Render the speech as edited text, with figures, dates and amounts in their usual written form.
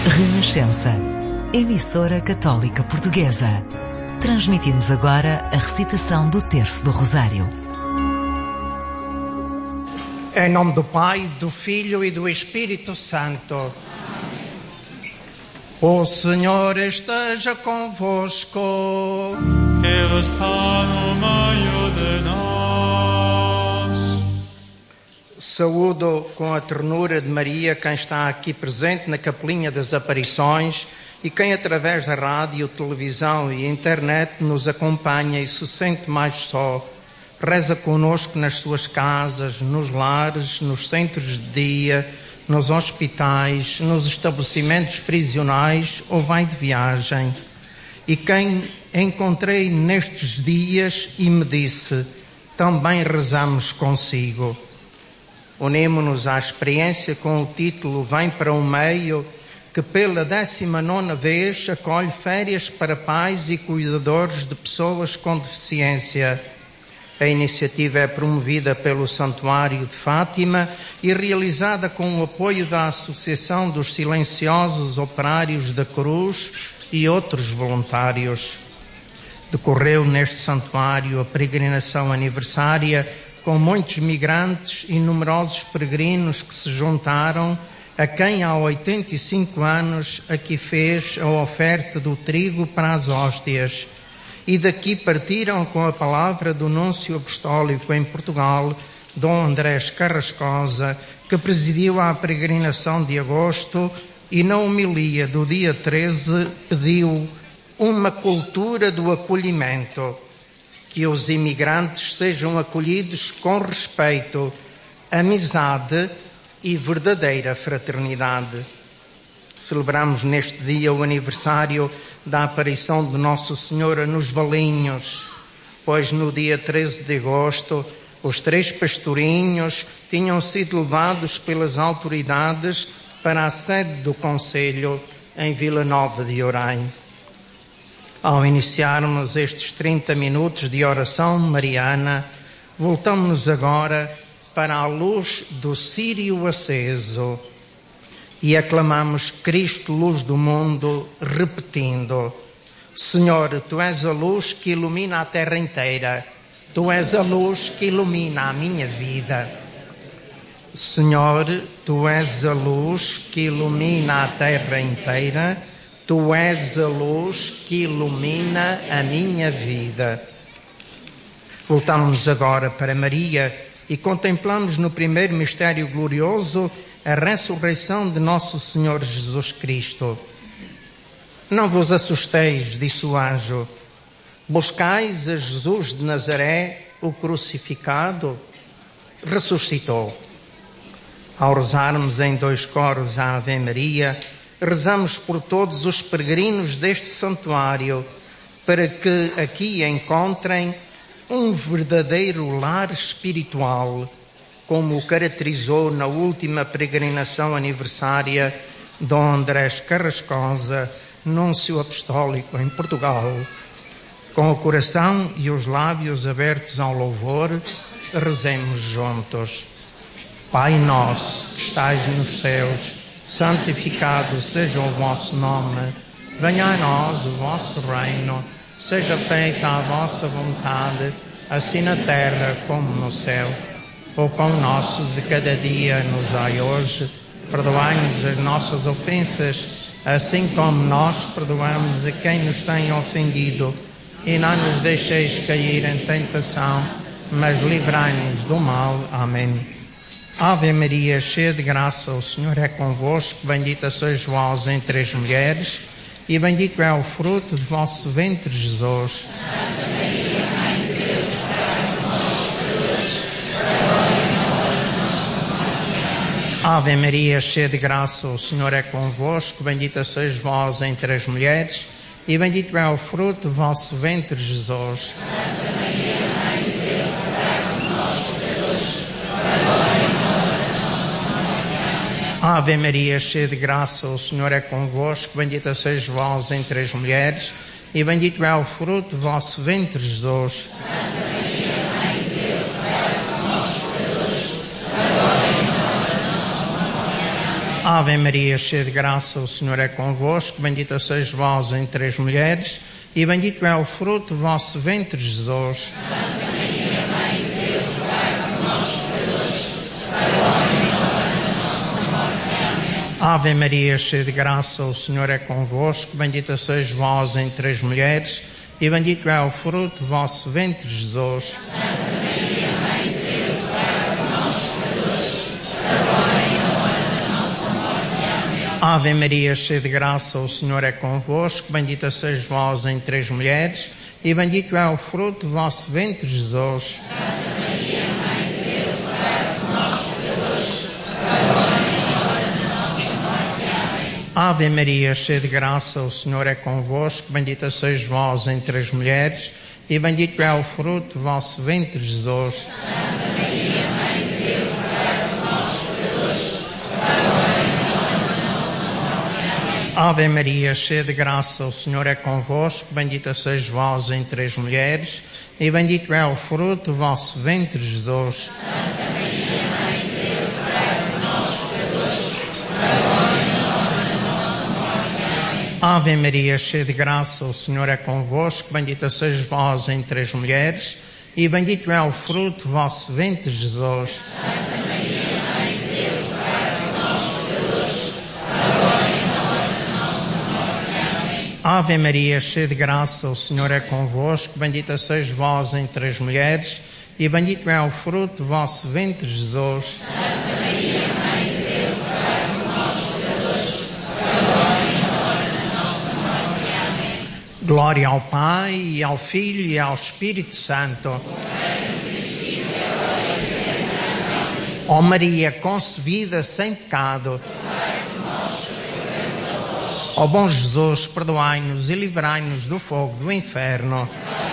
Renascença, emissora católica portuguesa. Transmitimos agora a recitação do Terço do Rosário. Em nome do Pai, do Filho e do Espírito Santo. Amém. O Senhor esteja convosco. Ele está no meio de nós. Saúdo com a ternura de Maria quem está aqui presente na Capelinha das Aparições e quem através da rádio, televisão e internet nos acompanha e se sente mais só. Reza connosco nas suas casas, nos lares, nos centros de dia, nos hospitais, nos estabelecimentos prisionais ou vai de viagem. E quem encontrei nestes dias e me disse, também rezamos consigo. Unimo-nos à experiência com o título Vem para o Meio, que pela 19ª vez acolhe férias para pais e cuidadores de pessoas com deficiência. A iniciativa é promovida pelo Santuário de Fátima e realizada com o apoio da Associação dos Silenciosos Operários da Cruz e outros voluntários. Decorreu neste santuário a peregrinação aniversária com muitos migrantes e numerosos peregrinos que se juntaram a quem há 85 anos aqui fez a oferta do trigo para as hóstias. E daqui partiram com a palavra do Núncio Apostólico em Portugal, Dom Andrés Carrascosa, que presidiu a peregrinação de agosto e na homilia do dia 13 pediu uma cultura do acolhimento, que os imigrantes sejam acolhidos com respeito, amizade e verdadeira fraternidade. Celebramos neste dia o aniversário da aparição de Nossa Senhora nos Valinhos, pois no dia 13 de agosto os 3 pastorinhos tinham sido levados pelas autoridades para a sede do Conselho em Vila Nova de Orém. Ao iniciarmos estes 30 minutos de oração mariana, voltamos agora para a luz do círio aceso e aclamamos Cristo, luz do mundo, repetindo: Senhor, Tu és a luz que ilumina a terra inteira, Tu és a luz que ilumina a minha vida. Senhor, Tu és a luz que ilumina a terra inteira, Tu és a luz que ilumina a minha vida. Voltamos agora para Maria e contemplamos no primeiro mistério glorioso a ressurreição de Nosso Senhor Jesus Cristo. Não vos assusteis, disse o anjo. Buscais a Jesus de Nazaré, o crucificado? Ressuscitou. Ao rezarmos em 2 coros a Ave Maria, rezamos por todos os peregrinos deste santuário, para que aqui encontrem um verdadeiro lar espiritual, como o caracterizou na última peregrinação aniversária Dom Andrés Carrascosa, Núncio Apostólico em Portugal. Com o coração e os lábios abertos ao louvor, rezemos juntos. Pai nosso, que estais nos céus, santificado seja o vosso nome. Venha a nós o vosso reino. Seja feita a vossa vontade, assim na terra como no céu. O pão nosso de cada dia nos dai hoje. Perdoai-nos as nossas ofensas, assim como nós perdoamos a quem nos tem ofendido. E não nos deixeis cair em tentação, mas livrai-nos do mal. Amém. Ave Maria, cheia de graça, o Senhor é convosco. Bendita sois vós entre as mulheres, e bendito é o fruto de vosso ventre, Jesus. Santa Maria, Mãe de Deus, rogai por nós, pecadores, agora e na hora de nossa morte. Amém. Ave Maria, cheia de graça, o Senhor é convosco. Bendita sois vós entre as mulheres, e bendito é o fruto de vosso ventre, Jesus. Santa Maria, Mãe de Deus, rogai por nós, pecadores, agora e na hora de nossa morte. Amém. Ave Maria, cheia de graça, o Senhor é convosco. Bendita sois vós entre as mulheres, e bendito é o fruto de vosso ventre, Jesus. Santa Maria, Mãe de Deus, rogai por nós, pecadores, agora e na hora de nossa morte. Amém. Ave Maria, cheia de graça, o Senhor é convosco. Bendita sois vós entre as mulheres, e bendito é o fruto do vosso ventre, Jesus. Santa Maria, Mãe de Deus, rogai por nós, pecadores, agora e na hora da nossa morte. Amém. Ave Maria, cheia de graça, o Senhor é convosco. Bendita sois vós entre as mulheres, e bendito é o fruto do vosso ventre, Jesus. Santa Maria, Mãe de Deus, rogai por nós, pecadores, agora e na hora da nossa morte. Amém. Ave Maria, cheia de graça, o Senhor é convosco. Bendita sois vós entre as mulheres, e bendito é o fruto do vosso ventre, Jesus. Santa Maria, Mãe de Deus, rogai por nós, pecadores, agora e na hora da nossa morte. Amém. Ave Maria, cheia de graça, o Senhor é convosco. Bendita sois vós entre as mulheres, e bendito é o fruto do vosso ventre, Jesus. Santa Maria, Mãe de Deus, rogai por nós, pecadores, agora e na hora da nossa morte. Amém. Ave Maria, cheia de graça, o Senhor é convosco. Bendita sois vós entre as mulheres, e bendito é o fruto do vosso ventre, Jesus. Santa Maria, Mãe de Deus, rogai por nós, pecadores, agora e na hora da nossa morte. Amém. Ave Maria, cheia de graça, o Senhor é convosco. Bendita sois vós entre as mulheres, e bendito é o fruto do vosso ventre, Jesus. Santa Maria, Mãe de Deus, rogai por nós, pecadores, agora e na hora da nossa morte. Amém. Ave Maria, cheia de graça, o Senhor é convosco. Bendita sois vós entre as mulheres, e bendito é o fruto do vosso ventre, Jesus. Santa Maria, Mãe de Deus, rogai por nós, pecadores, agora e na hora da nossa morte. Amém. Glória ao Pai, e ao Filho, e ao Espírito Santo. Ó Maria, concebida sem pecado. Ó bom Jesus, perdoai-nos e livrai-nos do fogo do inferno.